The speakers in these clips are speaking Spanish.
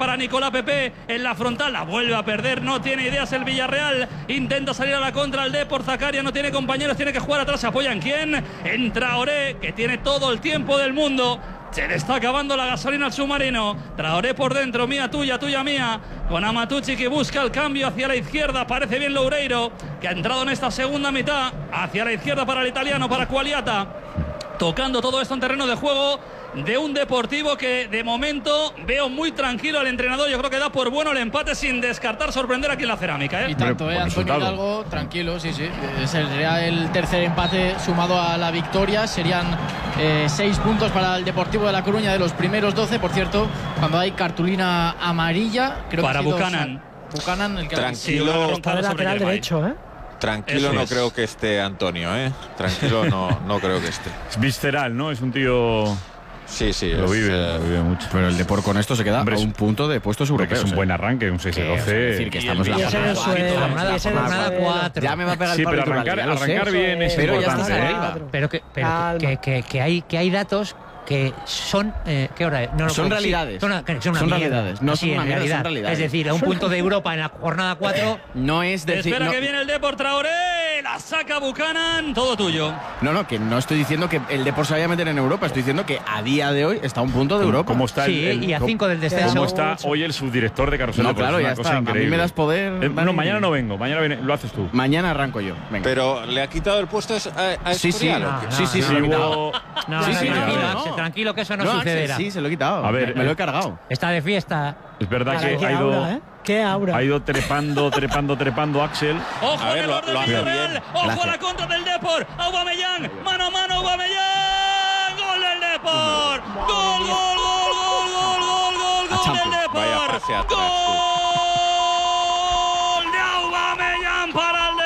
para Nicolás Pepe en la frontal, la vuelve a perder, no tiene ideas el Villarreal, intenta salir a la contra el Depor, Zakaria no tiene compañeros, tiene que jugar atrás, ¿se apoya en quién? En Traoré, que tiene todo el tiempo del mundo. Se le está acabando la gasolina al submarino. Traoré por dentro, mía tuya, tuya mía. Con Amatucci que busca el cambio hacia la izquierda. Parece bien Loureiro, que ha entrado en esta segunda mitad. Hacia la izquierda para el italiano, para Quagliata. Tocando todo esto en terreno de juego de un Deportivo que de momento veo muy tranquilo al entrenador. Yo creo que da por bueno el empate sin descartar sorprender aquí en la Cerámica, Y tanto, Antonio Hidalgo, tranquilo, sí. Sería el tercer empate sumado a la victoria. Serían 6 puntos para el Deportivo de La Coruña de los primeros 12. Por cierto, cuando hay cartulina amarilla, creo para que Buchanan. Buchanan, el que tranquilo, está de lateral derecho, Tranquilo, Eso no es. creo que esté Antonio, Tranquilo, no creo que esté. Es visceral, ¿no? Es un tío... Sí, lo vive mucho. Pero el Depor con esto se queda Hombre, a un punto de puestos europeos. Es un buen arranque, un 6-12. Es decir, que estamos en la jornada 4. Ya me va a pegar el Sí, pero palo natural, arrancar bien es pero ya importante. estás arriba. Pero que hay datos que son ¿qué hora es? Son realidades. Son una realidades. No son una mierda, son realidades. Es decir, a un punto de Europa en la jornada 4. No es decir. Espera que viene el Depor, Traoré, la saca Buchanan, todo tuyo. No, que no estoy diciendo que el Depor se vaya a meter en Europa, estoy diciendo que a día de hoy está a un punto de Europa. ¿Cómo está y a 5 del descenso. ¿Cómo está hoy el subdirector de Carrusel? No, claro, es ya una cosa está. increíble. A mí me das poder. No, mañana no vengo, mañana lo haces tú. Mañana arranco yo. Venga. Pero le ha quitado el puesto a Sí. Escorial, ¿o qué? Sí, se lo he quitado. Tranquilo, que eso no Axel, sucederá. sí, se lo he quitado. A ver, me lo he cargado. Está de fiesta. Es verdad ¿Qué que aura, ¿Qué aura? ha ido trepando Axel. Ojo A ver, el lo error del hace Villarreal, bien. ojo a la contra del Depor, Aubameyang, mano a mano Aubameyang, gol del Depor, gol del Depor, Vaya pase atrás, gol de Aubameyang para el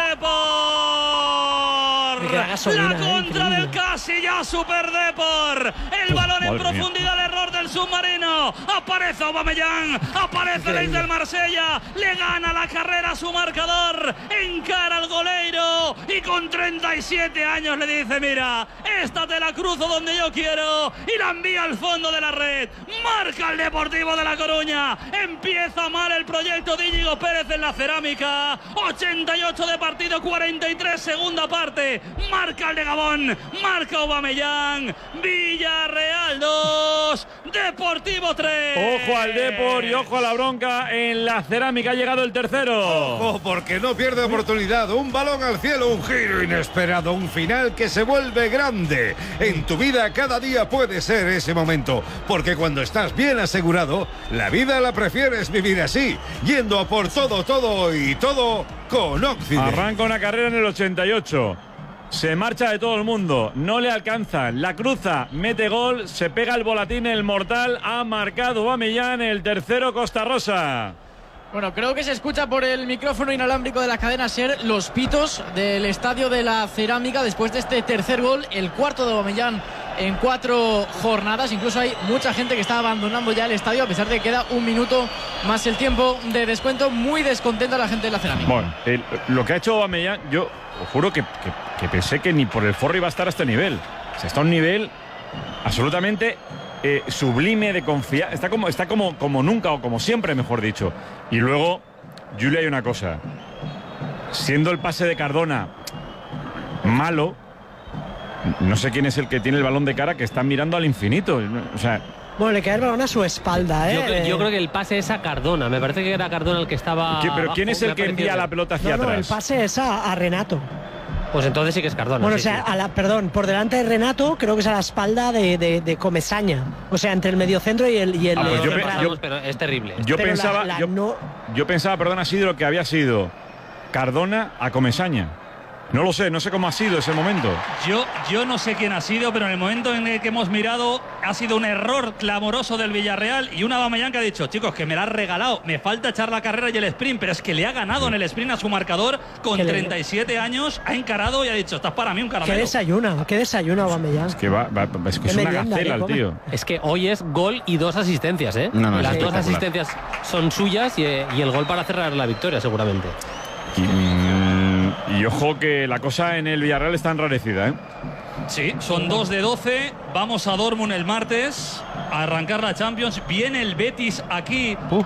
Depor, gasolina, la contra increíble. del casi ya Super Depor, el balón en madre mía. profundidad, el error del submarino, aparece Aubameyang, aparece Leis del Marsella, le gana la carrera a su marcador, encara al goleiro y con 37 años le dice: mira, esta te la cruzo donde yo quiero, y la envía al fondo de la red. Marca el Deportivo de La Coruña, empieza mal el proyecto de Íñigo Pérez en la Cerámica, 88 de partido, 43 segunda parte, marca el de Gabón, marca Aubameyang, Villarreal 2, Deportivo 3. Ojo al Depor y ojo a la bronca en la Cerámica. Ha llegado el tercero. Ojo, porque no pierde oportunidad. Un balón al cielo, un giro inesperado, un final que se vuelve grande. En tu vida cada día puede ser ese momento, porque cuando estás bien asegurado, la vida la prefieres vivir así, yendo a por todo y todo con Occident. Arranca una carrera en el 88. Se marcha de todo el mundo, no le alcanza, la cruza, mete gol, se pega el volatín, el mortal, ha marcado Aubameyang, el tercero Costa Rosa. Bueno, creo que se escucha por el micrófono inalámbrico de la cadena SER los pitos del estadio de la Cerámica después de este tercer gol, el cuarto de Aubameyang en 4 jornadas. Incluso hay mucha gente que está abandonando ya el estadio a pesar de que queda un minuto más el tiempo de descuento. Muy descontenta la gente de la Cerámica. Bueno, lo que ha hecho Aubameyang, yo os juro que pensé que ni por el forro iba a estar a este nivel. O sea, está a un nivel absolutamente sublime de confianza. Está como nunca, o como siempre, mejor dicho. Y luego, Julia, hay una cosa. Siendo el pase de Cardona malo, no sé quién es el que tiene el balón de cara, que está mirando al infinito. O sea... Bueno, le cae el balón a su espalda, Yo creo que el pase es a Cardona. Me parece que era Cardona el que estaba. ¿Pero quién es el que envía la pelota hacia atrás? el pase es a Renato. Pues entonces sí que es Cardona. Bueno, sí, o sea, sí. perdón, por delante de Renato, creo que es a la espalda de Comesaña. O sea, entre el mediocentro y el. Pero es terrible. Yo pensaba, perdón, así de lo que había sido Cardona a Comesaña. No lo sé, no sé cómo ha sido ese momento. Yo no sé quién ha sido, pero en el momento en el que hemos mirado ha sido un error clamoroso del Villarreal y una Aubameyang que ha dicho: chicos, que me la has regalado, me falta echar la carrera y el sprint, pero es que le ha ganado en el sprint a su marcador con 37 años, ha encarado y ha dicho: estás para mí un caramelo. ¿Qué desayuna Aubameyang? Es que es una gacela el tío. Es que hoy es gol y 2 asistencias, ¿eh? No, las 2 asistencias son suyas y el gol para cerrar la victoria, seguramente. Y ojo que la cosa en el Villarreal está enrarecida, ¿eh? Sí, son 2 de 12. Vamos a Dortmund el martes a arrancar la Champions. Viene el Betis aquí